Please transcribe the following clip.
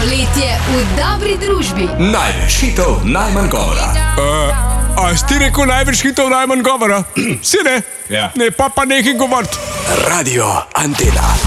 Poletje v dobri družbi. Največ hitov, najmanj govora. A si ti rekel največ hitov, najmanj govora? Si ne? Ja. Ne, pa nekaj govoriti. Radio Antena.